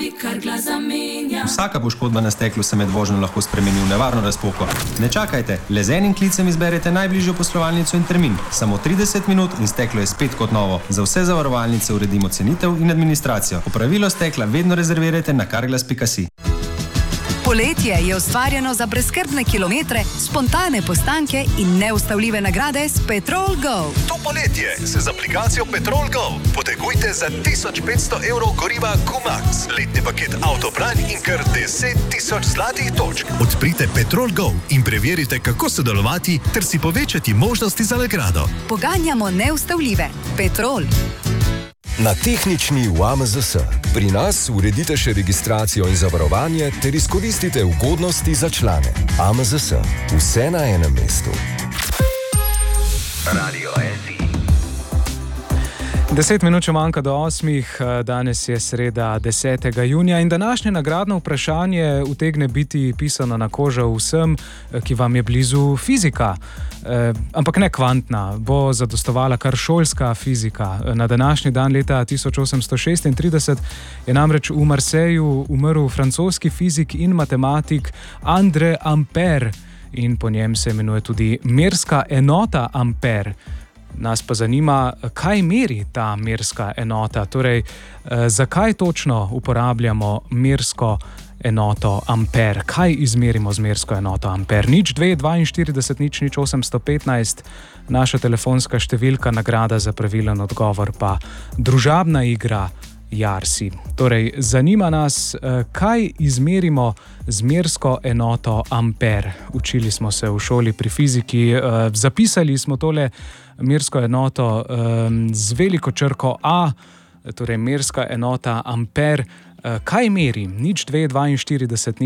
pravi, kar glas zamenja. Vsaka poškodba na steklu se med vožnjo lahko spremeni v nevarno razpoko. Ne čakajte, le z enim klicem izberete najbližjo poslovalnico in termin. Samo 30 minut in steklo je spet kot novo. Za vse zavarovalnice uredimo cenitev in administracijo. Popravilo stekla vedno rezervirajte na carglass.si. Poletje je ustvarjeno za brezskrbne kilometre, spontane postanke in neustavljive nagrade s Petrol Go. To poletje se z aplikacijo Petrol Go potegujte za 1500 evrov goriva Q-Max, letni paket Autoplan in kar 10.000 zlatih točk. Odprite Petrol Go in preverite, kako sodelovati ter si povečati možnosti za nagrado. Poganjamo neustavljive. Petrol. Na tehnični v AMZS. Pri nas uredite še registracijo in zavarovanje ter izkoristite ugodnosti za člane. AMZS. Vse na enem mestu. Radio SI. 10 minut še manjka do 8. Danes je sreda 10. junija in današnje nagradno vprašanje utegne biti pisano na kožo vsem, ki vam je blizu fizika. Ampak ne kvantna, bo zadostovala kar šolska fizika. Na današnji dan leta 1836 je namreč v Marseju umrl francoski fizik in matematik André Ampère in po njem se imenuje tudi merska enota amper. Nas pa zanima, kaj meri ta merska enota, torej zakaj točno uporabljamo mersko enoto amper, kaj izmerimo z mersko enoto amper. 0242 0815, naša telefonska številka, nagrada za pravilen odgovor pa družabna igra Jarsi. Torej, zanima nas, kaj izmerimo z mersko enoto amper. Učili smo se v šoli pri fiziki, zapisali smo tole mersko enoto z veliko črko A, torej merska enota amper. Kaj meri? 0242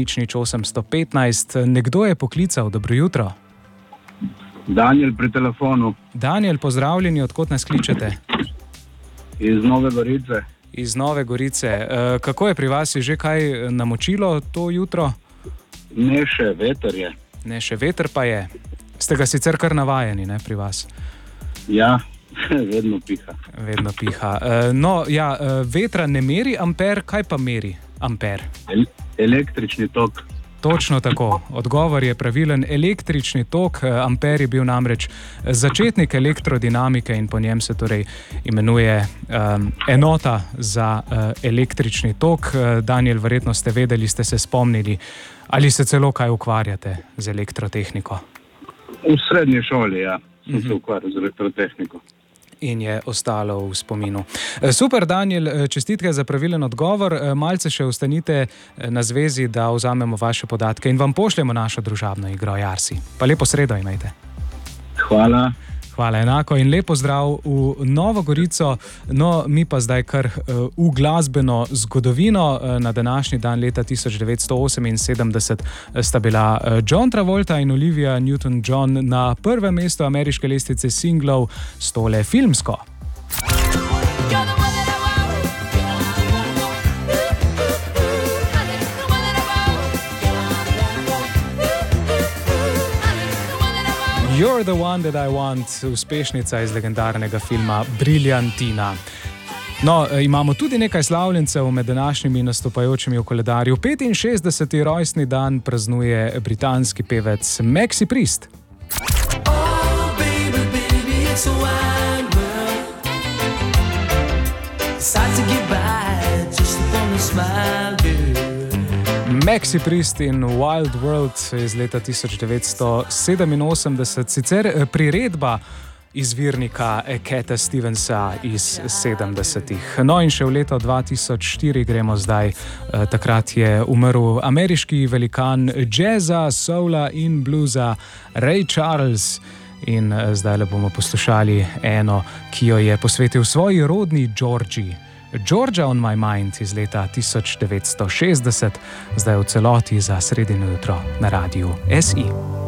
0815. Nekdo je poklical, dobro jutro. Daniel pri telefonu. Daniel, pozdravljeni, odkot nas kličete? Iz Nove Gorice. Iz Nove Gorice. Kako je pri vas, je že kaj namočilo to jutro? Ne še, veter je. Ne še, veter pa je. Ste ga sicer kar navajeni, ne, pri vas? Ja, vedno piha. Vedno piha. Vetra ne meri amper, kaj pa meri amper? Električni tok. Točno tako. Odgovor je pravilen. Električni tok. Amper je bil namreč začetnik elektrodinamike in po njem se torej imenuje enota za električni tok. Daniel, verjetno ste vedeli, ste se spomnili, ali se celo kaj ukvarjate z elektrotehniko? V srednji šoli, ja. Sem se ukvarjal z elektrotehniko. In je ostalo v spominu. Super, Daniel, čestitke za pravilen odgovor. Malce še ostanite na zvezi, da vzamemo vaše podatke in vam pošljemo našo družabno igro Jarsi. Pa lepo sredo imejte. Hvala. Hvala enako in lepo zdrav v Novo Gorico. No, mi pa zdaj kar v glasbeno zgodovino. Na današnji dan leta 1978 sta bila John Travolta in Olivia Newton-John na prvem mestu ameriške lestvice singlov s tole filmsko. You're the one that I want, uspešnica iz legendarnega filma Briljantina. No, imamo tudi nekaj slavljencev med današnjimi nastopajočimi v koledarju. 65. rojstni dan praznuje britanski pevec Maxi Priest. Oh, baby, baby, it's a wide world. It's hard to get by, just upon a smile, girl. Maxi Priest in Wild World iz leta 1987, sicer priredba izvirnika Cata Stevensa iz 70-ih. No in še v leto 2004 gremo zdaj. Takrat je umrl ameriški velikan jazza, soula in bluesa Ray Charles. In zdaj le bomo poslušali eno, ki jo je posvetil svoji rodni Georgii. Georgia on my mind iz leta 1960, zdaj v celoti za sredino jutro na radiu SI.